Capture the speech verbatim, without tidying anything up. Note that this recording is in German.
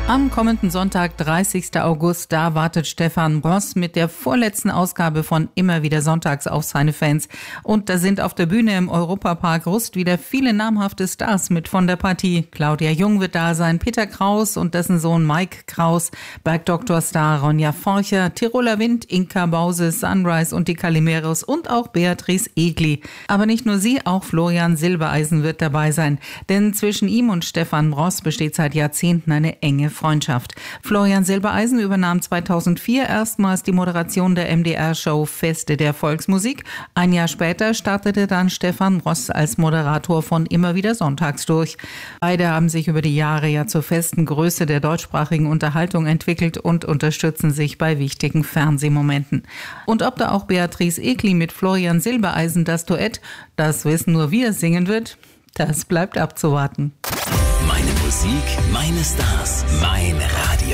Am kommenden Sonntag, dreißigsten August, da wartet Stefan Bross mit der vorletzten Ausgabe von Immer wieder Sonntags auf seine Fans. Und da sind auf der Bühne im Europapark Rust wieder viele namhafte Stars mit von der Partie. Claudia Jung wird da sein, Peter Kraus und dessen Sohn Mike Kraus, Bergdoktor-Star Ronja Forcher, Tiroler Wind, Inka Bause, Sunrise und die Calimeros und auch Beatrice Egli. Aber nicht nur sie, auch Florian Silbereisen wird dabei sein. Denn zwischen ihm und Stefan Bross besteht seit Jahrzehnten eine enge Freundschaft. Florian Silbereisen übernahm zweitausendvier erstmals die Moderation der M D R-Show Feste der Volksmusik. Ein Jahr später startete dann Stefan Bross als Moderator von Immer wieder Sonntags durch. Beide haben sich über die Jahre ja zur festen Größe der deutschsprachigen Unterhaltung entwickelt und unterstützen sich bei wichtigen Fernsehmomenten. Und ob da auch Beatrice Egli mit Florian Silbereisen das Duett, das wissen nur wir, singen wird, das bleibt abzuwarten. Meine Musik, meine Stars, mein Radio.